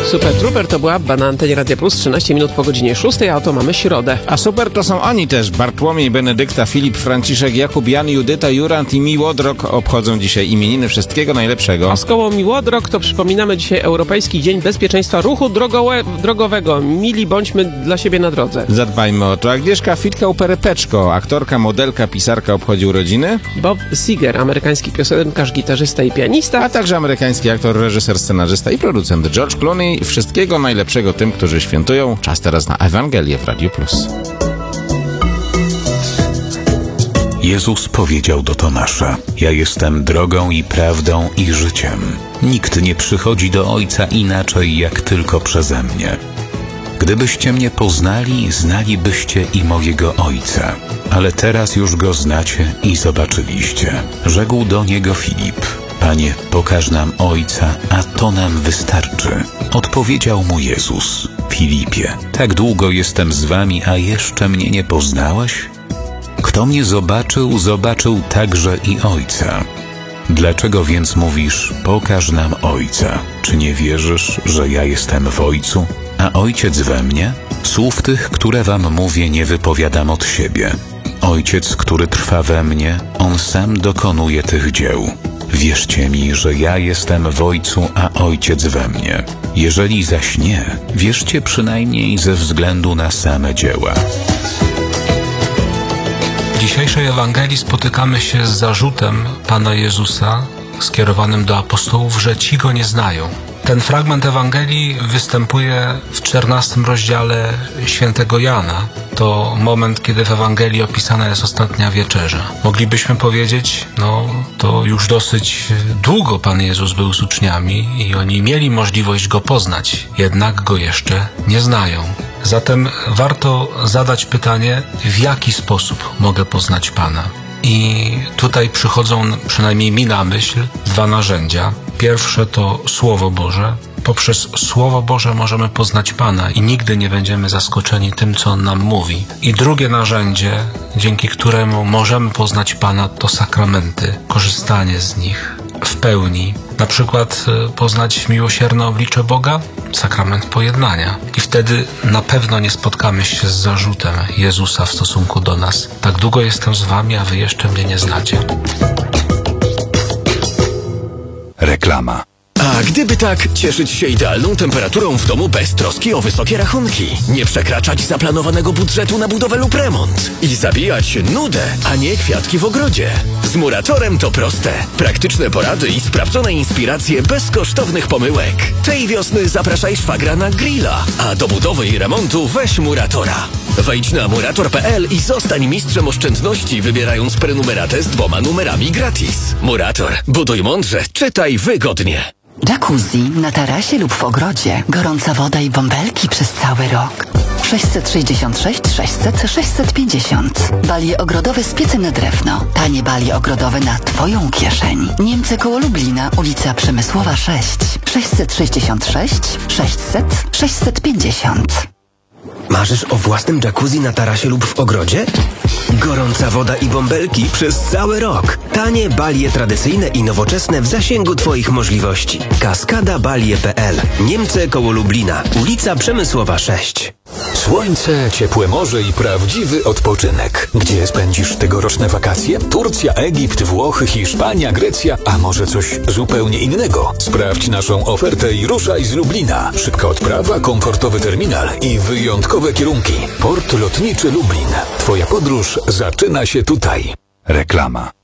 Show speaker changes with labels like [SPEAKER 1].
[SPEAKER 1] Super Trooper to była Abba na antenie Radia Plus, 13 minut po godzinie 6, a oto mamy środę.
[SPEAKER 2] A super to są oni też. Bartłomiej, Benedykta, Filip, Franciszek, Jakub, Jan, Judyta, Jurand i Miłodrog obchodzą dzisiaj imieniny. Wszystkiego najlepszego.
[SPEAKER 1] A z koło Miłodrog to przypominamy dzisiaj Europejski Dzień Bezpieczeństwa Ruchu Drogowego. Mili bądźmy dla siebie na drodze.
[SPEAKER 2] Zadbajmy o to. Agnieszka Fitka-Uperepeczko, aktorka, modelka, pisarka, obchodzi urodziny.
[SPEAKER 1] Bob Seger, amerykański piosenkarz, gitarzysta i pianista.
[SPEAKER 2] A także amerykański aktor, reżyser, scenarzysta i producent George Clooney. Wszystkiego najlepszego tym, którzy świętują. Czas teraz na Ewangelię w Radiu Plus.
[SPEAKER 3] Jezus powiedział do Tomasza: ja jestem drogą i prawdą i życiem. Nikt nie przychodzi do Ojca inaczej jak tylko przeze mnie. Gdybyście mnie poznali, znalibyście i mojego Ojca. Ale teraz już Go znacie i zobaczyliście. Rzekł do niego Filip: Panie, pokaż nam Ojca, a to nam wystarczy. Odpowiedział mu Jezus: Filipie, tak długo jestem z wami, a jeszcze mnie nie poznałeś? Kto mnie zobaczył, zobaczył także i Ojca. Dlaczego więc mówisz: pokaż nam Ojca? Czy nie wierzysz, że ja jestem w Ojcu, a Ojciec we mnie? Słów tych, które wam mówię, nie wypowiadam od siebie. Ojciec, który trwa we mnie, On sam dokonuje tych dzieł. Wierzcie mi, że ja jestem w Ojcu, a Ojciec we mnie. Jeżeli zaś nie, wierzcie przynajmniej ze względu na same dzieła.
[SPEAKER 4] W dzisiejszej Ewangelii spotykamy się z zarzutem Pana Jezusa skierowanym do apostołów, że ci Go nie znają. Ten fragment Ewangelii występuje w 14 rozdziale świętego Jana. To moment, kiedy w Ewangelii opisana jest ostatnia wieczerza. Moglibyśmy powiedzieć, to już dosyć długo Pan Jezus był z uczniami i oni mieli możliwość Go poznać, jednak Go jeszcze nie znają. Zatem warto zadać pytanie, w jaki sposób mogę poznać Pana? I tutaj przychodzą, przynajmniej mi na myśl, dwa narzędzia. Pierwsze to Słowo Boże. Poprzez Słowo Boże możemy poznać Pana i nigdy nie będziemy zaskoczeni tym, co On nam mówi. I drugie narzędzie, dzięki któremu możemy poznać Pana, to sakramenty, korzystanie z nich w pełni. Na przykład poznać miłosierne oblicze Boga, sakrament pojednania. I wtedy na pewno nie spotkamy się z zarzutem Jezusa w stosunku do nas. Tak długo jestem z wami, a wy jeszcze mnie nie znacie.
[SPEAKER 5] Reklama.
[SPEAKER 6] A gdyby tak, cieszyć się idealną temperaturą w domu bez troski o wysokie rachunki, nie przekraczać zaplanowanego budżetu na budowę lub remont i zabijać nudę, a nie kwiatki w ogrodzie. Z Muratorem to proste. Praktyczne porady i sprawdzone inspiracje bez kosztownych pomyłek. Tej wiosny zapraszaj szwagra na grilla, a do budowy i remontu weź Muratora. Wejdź na murator.pl i zostań mistrzem oszczędności, wybierając prenumeratę z 2 numerami gratis. Murator. Buduj mądrze, czytaj wygodnie.
[SPEAKER 7] Jacuzzi na tarasie lub w ogrodzie. Gorąca woda i bąbelki przez cały rok. 666 600 650. Balie ogrodowe z piecem na drewno. Tanie balie ogrodowe na Twoją kieszeń. Niemcy koło Lublina, ulica Przemysłowa 6. 666 600 650.
[SPEAKER 8] Marzysz o własnym jacuzzi na tarasie lub w ogrodzie? Gorąca woda i bąbelki przez cały rok. Tanie balie tradycyjne i nowoczesne w zasięgu Twoich możliwości. Kaskadabalie.pl. Niemcy koło Lublina. Ulica Przemysłowa 6.
[SPEAKER 5] Słońce, ciepłe morze i prawdziwy odpoczynek. Gdzie spędzisz tegoroczne wakacje? Turcja, Egipt, Włochy, Hiszpania, Grecja, a może coś zupełnie innego? Sprawdź naszą ofertę i ruszaj z Lublina. Szybka odprawa, komfortowy terminal i wyjątkowe kierunki. Port Lotniczy Lublin. Twoja podróż zaczyna się tutaj. Reklama.